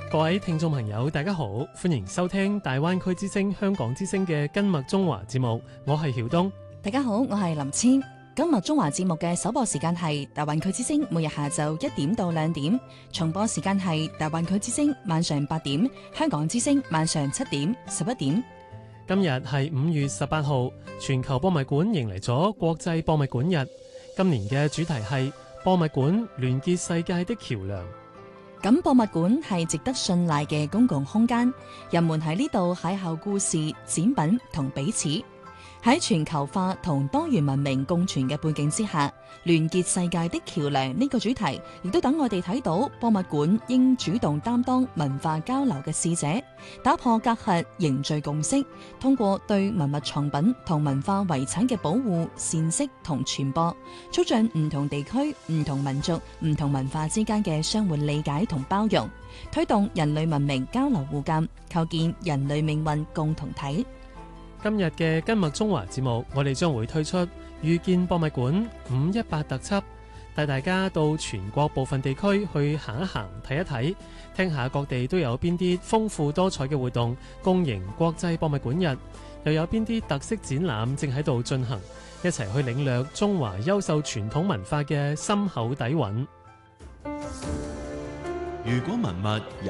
各位聽眾朋友，大家好，歡迎收聽大灣區之聲香港之聲嘅今麥中華節目，我係曉東。 大家好，我係林千。今麥中華節目嘅首播時間係大灣區之聲每日下晝1點到2點，重播時間係大灣區之聲晚上8點，香港之聲晚上7點、11點。 今日係5月18號，全球博物館迎嚟咗國際博物館日。今年嘅主題係博物館聯結世界的橋樑。 咁博物館係值得信賴嘅公共空間，人們喺呢度邂逅故事、展品同彼此。喺全球化同多元文明共存嘅背景之下，聯結世界的橋樑呢個主題，亦都等我哋睇到博物館應主動擔當文化交流嘅使者，打破隔閡，凝聚共識，通過對文物藏品同文化遺產嘅保護、善識同傳播，促進唔同地區、唔同民族、唔同文化之間嘅相互理解同包容，推動人類文明交流互鑒，構建人類命運共同體。 今日嘅今麥中華節目，我哋將會推出遇見博物館518特輯，帶大家到全國部分地區去行一行、睇一睇，聽下各地都有邊啲豐富多彩嘅活動，共迎國際博物館日，又有邊啲特色展覽正喺度進行，一齊去領略中華優秀傳統文化嘅深厚底蘊。 如果文物由